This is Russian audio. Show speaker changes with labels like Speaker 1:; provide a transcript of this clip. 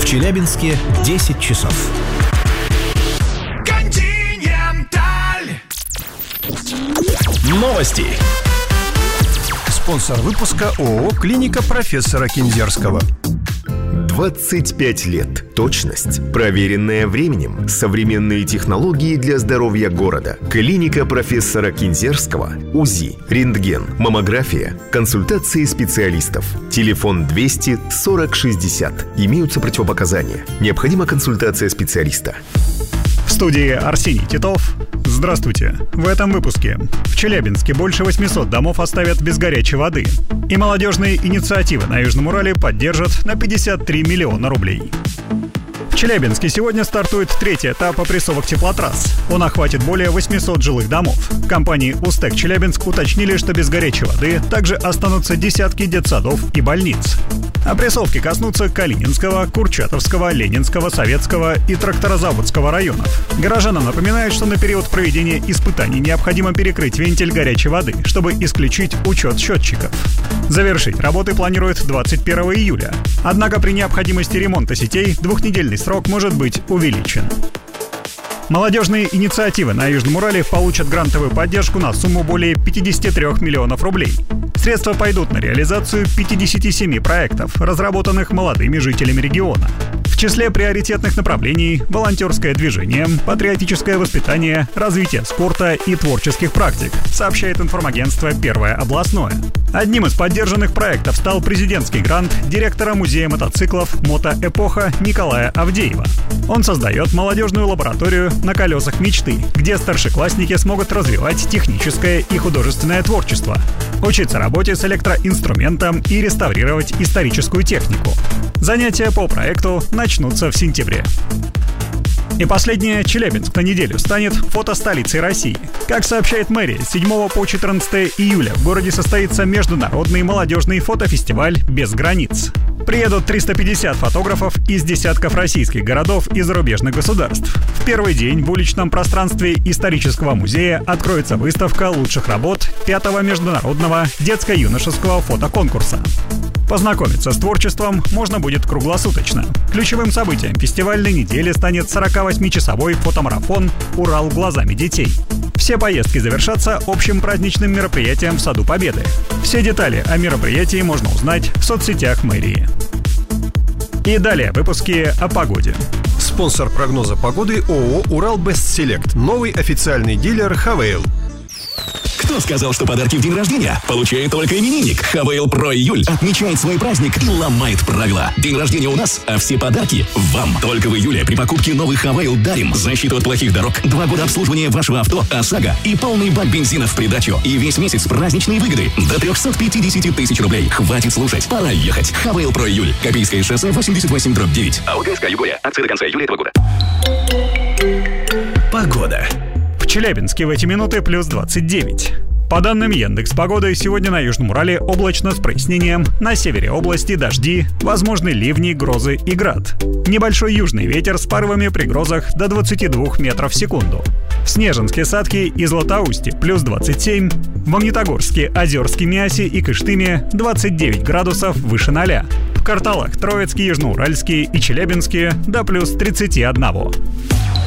Speaker 1: Челябинске 10 часов. Новости. Спонсор выпуска ООО «Клиника профессора Кинзерского».
Speaker 2: 25 лет. Точность, проверенная временем, современные технологии для здоровья города. Клиника профессора Кинзерского. УЗИ, рентген, маммография, консультации специалистов. Телефон 200 40 60. Имеются противопоказания. Необходима консультация специалиста.
Speaker 3: В студии Арсений Титов. Здравствуйте. В этом выпуске. В Челябинске больше 800 домов оставят без горячей воды. И молодежные инициативы на Южном Урале поддержат на 53 миллиона рублей. В Челябинске сегодня стартует третий этап опрессовок теплотрасс. Он охватит более 800 жилых домов. В компании «Устек Челябинск» уточнили, что без горячей воды также останутся десятки детсадов и больниц. Опрессовки коснутся Калининского, Курчатовского, Ленинского, Советского и Тракторозаводского районов. Горожанам напоминают, что на период проведения испытаний необходимо перекрыть вентиль горячей воды, чтобы исключить учет счетчиков. Завершить работы планируют 21 июля. Однако при необходимости ремонта сетей двухнедельный срок может быть увеличен. Молодежные инициативы на Южном Урале получат грантовую поддержку на сумму более 53 миллионов рублей. Средства пойдут на реализацию 57 проектов, разработанных молодыми жителями региона. В числе приоритетных направлений – волонтерское движение, патриотическое воспитание, развитие спорта и творческих практик, сообщает информагентство «Первое областное». Одним из поддержанных проектов стал президентский грант директора музея мотоциклов «Мотоэпоха» Николая Авдеева. Он создает молодежную лабораторию на колесах мечты, где старшеклассники смогут развивать техническое и художественное творчество, учиться работе с электроинструментом и реставрировать историческую технику. Занятия по проекту начнутся в сентябре. И последнее, Челябинск на неделю станет фотостолицей России. Как сообщает мэрия, с 7 по 14 июля в городе состоится международный молодежный фотофестиваль «Без границ». Приедут 350 фотографов из десятков российских городов и зарубежных государств. В первый день в уличном пространстве исторического музея откроется выставка лучших работ 5-го международного детско-юношеского фотоконкурса. Познакомиться с творчеством можно будет круглосуточно. Ключевым событием фестивальной недели станет 48-часовой фотомарафон «Урал глазами детей». Все поездки завершатся общим праздничным мероприятием в Саду Победы. Все детали о мероприятии можно узнать в соцсетях мэрии. И далее выпуски о погоде.
Speaker 1: Спонсор прогноза погоды ООО «Урал Бест Селект». Новый официальный дилер «Хавейл».
Speaker 4: Кто сказал, что подарки в день рождения получает только именинник? Хавейл Про Июль отмечает свой праздник и ломает правила. День рождения у нас, а все подарки вам. Только в июле при покупке новых Хавейл дарим защиту от плохих дорог, 2 года обслуживания вашего авто ОСАГО и полный бак бензина в придачу. И весь месяц праздничные выгоды до 350 тысяч рублей. Хватит слушать, пора ехать. Хавейл Про Июль. Копейское шоссе 88/9. АО Югория. Акция до конца июля этого года.
Speaker 1: Погода.
Speaker 3: В Челябинске в эти минуты плюс 29. По данным Яндекс.Погоды, сегодня на Южном Урале облачно с прояснением, на севере области дожди, возможны ливни, грозы и град. Небольшой южный ветер с порывами при грозах до 22 метров в секунду. В Снежинске, Садке и Златоусте плюс 27, в Магнитогорске, Озерске, Миасе и Кыштыме 29 градусов выше 0. В Карталах, Троицке, Южноуральске и Челябинске до плюс 31.